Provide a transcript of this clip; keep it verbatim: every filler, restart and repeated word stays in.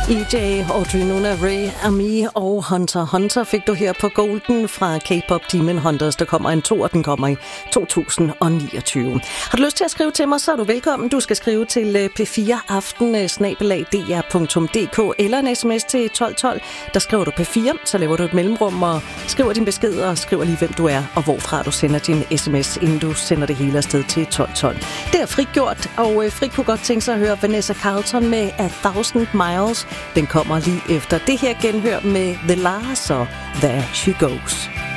E J, Audrey Nuna, Ray, Ami og Hunter Hunter fik du her på Golden fra K-pop Demon Hunters. Der kommer en to, og den kommer i to tusind niogtyve. Har du lyst til at skrive til mig, så er du velkommen. Du skal skrive til p fire aften bindestreg d r punktum d k eller en sms til tolv tolv. Der skriver du P fire, så laver du et mellemrum og skriver din besked og skriver lige, hvem du er og hvorfra du sender din sms, inden du sender det hele afsted til tolv tolv. Det er Frik gjort, og Frik kunne godt tænke sig at høre Vanessa Carlton med A Thousand Miles. Den kommer lige efter det her genhør med The Lars og There She Goes.